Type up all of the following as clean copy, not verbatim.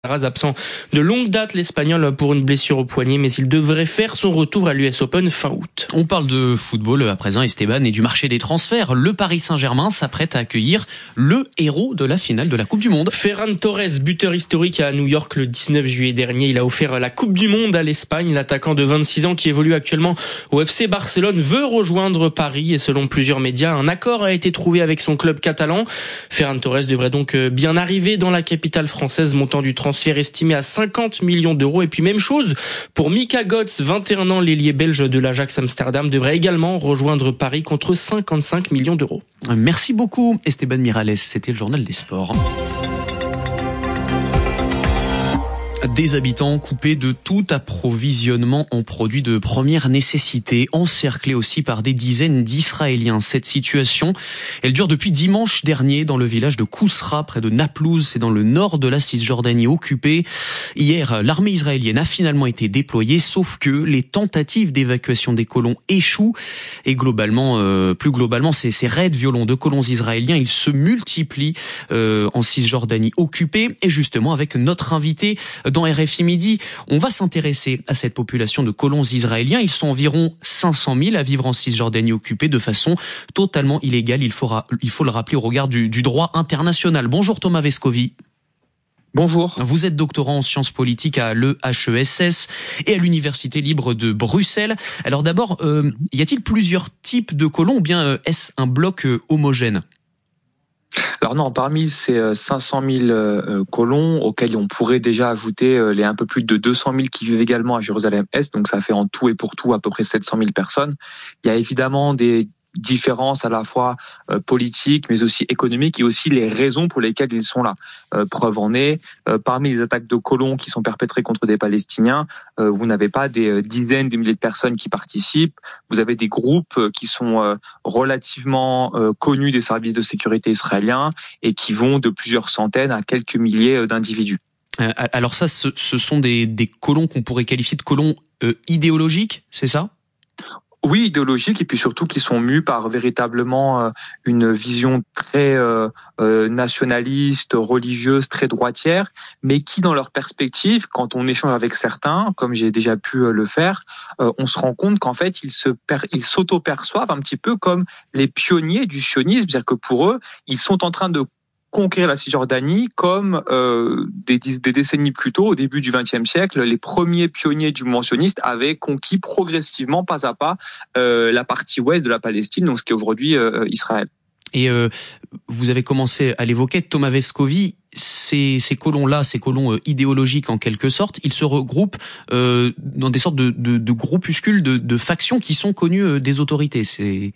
Absent de longue date, l'Espagnol pour une blessure au poignet, mais il devrait faire son retour à l'US Open fin août. On parle de football à présent, Esteban, et du marché des transferts. Le Paris Saint-Germain s'apprête à accueillir le héros de la finale de la Coupe du Monde. Ferran Torres, buteur historique à New York le 19 juillet dernier, il a offert la Coupe du Monde à l'Espagne. L'attaquant de 26 ans qui évolue actuellement au FC Barcelone veut rejoindre Paris et selon plusieurs médias, un accord a été trouvé avec son club catalan. Ferran Torres devrait donc bien arriver dans la capitale française, montant du transfert estimé à 50 millions d'euros. Et puis même chose pour Mika Götze, 21 ans, l'ailier belge de l'Ajax Amsterdam, devrait également rejoindre Paris contre 55 millions d'euros. Merci beaucoup Esteban Miralles, c'était le journal des sports. Des habitants coupés de tout approvisionnement en produits de première nécessité, encerclés aussi par des dizaines d'Israéliens. Cette situation, elle dure depuis dimanche dernier dans le village de Kousra, près de Naplouse, c'est dans le nord de la Cisjordanie occupée. Hier, l'armée israélienne a finalement été déployée, sauf que les tentatives d'évacuation des colons échouent. Et plus globalement, ces raids violents de colons israéliens, ils se multiplient en Cisjordanie occupée. Et justement, avec notre invité dans RFI Midi, on va s'intéresser à cette population de colons israéliens. Ils sont environ 500 000 à vivre en Cisjordanie occupée de façon totalement illégale. Il faut le rappeler au regard du droit international. Bonjour Thomas Vescovi. Bonjour. Vous êtes doctorant en sciences politiques à l'EHESS et à l'Université libre de Bruxelles. Alors d'abord, y a-t-il plusieurs types de colons ou bien est-ce un bloc homogène ? Alors non, parmi ces 500 000 colons auxquels on pourrait déjà ajouter les un peu plus de 200 000 qui vivent également à Jérusalem-Est, donc ça fait en tout et pour tout à peu près 700 000 personnes, il y a évidemment des différences à la fois politiques mais aussi économiques et aussi les raisons pour lesquelles ils sont là. Preuve en est, parmi les attaques de colons qui sont perpétrées contre des Palestiniens, vous n'avez pas des dizaines de milliers de personnes qui participent, vous avez des groupes qui sont relativement connus des services de sécurité israéliens et qui vont de plusieurs centaines à quelques milliers d'individus. Alors ça, ce sont des colons qu'on pourrait qualifier de colons idéologiques, c'est ça ? Oui, idéologiques et puis surtout qui sont mus par véritablement une vision très nationaliste, religieuse, très droitière, mais qui dans leur perspective, quand on échange avec certains, comme j'ai déjà pu le faire, on se rend compte qu'en fait ils s'auto-perçoivent un petit peu comme les pionniers du sionisme, c'est-à-dire que pour eux, ils sont en train de conquérir la Cisjordanie comme des décennies plus tôt, au début du XXe siècle, les premiers pionniers du mouvement sioniste avaient conquis progressivement, pas à pas, la partie ouest de la Palestine, donc ce qui est aujourd'hui Israël. Et vous avez commencé à l'évoquer, Thomas Vescovi, ces colons-là, ces colons idéologiques en quelque sorte, ils se regroupent dans des sortes de groupuscules, de factions qui sont connues des autorités. C'est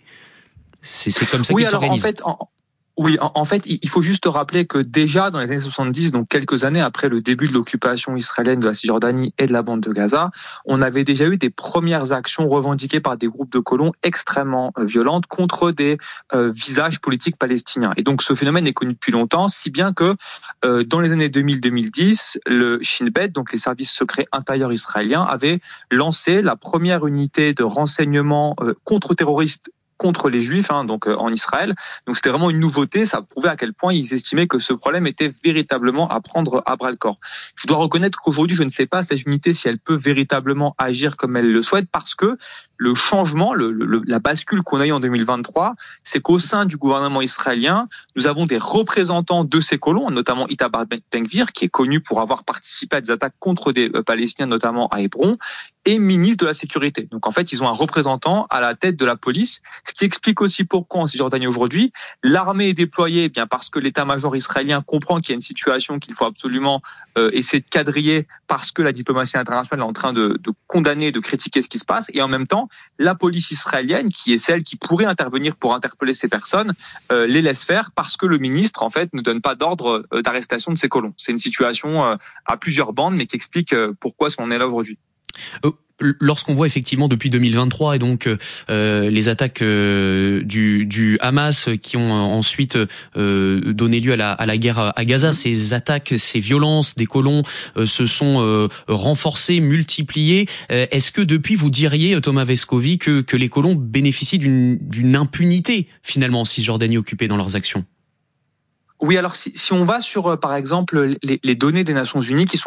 comme ça qu'ils s'organisent. Oui, en fait, il faut juste rappeler que déjà dans les années 70, donc quelques années après le début de l'occupation israélienne de la Cisjordanie et de la bande de Gaza, on avait déjà eu des premières actions revendiquées par des groupes de colons extrêmement violentes contre des visages politiques palestiniens. Et donc ce phénomène est connu depuis longtemps, si bien que dans les années 2000-2010, le Shin Bet, donc les services secrets intérieurs israéliens, avait lancé la première unité de renseignement contre-terroriste contre les Juifs, donc en Israël. Donc c'était vraiment une nouveauté, ça prouvait à quel point ils estimaient que ce problème était véritablement à prendre à bras-le-corps. Je dois reconnaître qu'aujourd'hui, je ne sais pas cette unité si elle peut véritablement agir comme elle le souhaite, parce que le changement, la bascule qu'on a eu en 2023, c'est qu'au sein du gouvernement israélien, nous avons des représentants de ces colons, notamment Itamar Ben-Gvir, qui est connu pour avoir participé à des attaques contre des Palestiniens, notamment à Hébron, et ministre de la Sécurité. Donc en fait, ils ont un représentant à la tête de la police, ce qui explique aussi pourquoi en Cisjordanie aujourd'hui, l'armée est déployée, bien parce que l'état-major israélien comprend qu'il y a une situation qu'il faut absolument essayer de quadriller, parce que la diplomatie internationale est en train de condamner, de critiquer ce qui se passe, et en même temps, la police israélienne, qui est celle qui pourrait intervenir pour interpeller ces personnes, les laisse faire parce que le ministre, en fait, ne donne pas d'ordre d'arrestation de ces colons. C'est une situation à plusieurs bandes, mais qui explique pourquoi on est là aujourd'hui. Lorsqu'on voit effectivement depuis 2023 et donc les attaques du Hamas qui ont ensuite donné lieu à la guerre à Gaza, ces attaques, ces violences des colons se sont renforcées, multipliées. Est-ce que depuis vous diriez, Thomas Vescovi, que les colons bénéficient d'une impunité finalement en Cisjordanie occupée dans leurs actions ? Oui, alors si on va sur, par exemple, les données des Nations Unies qui sont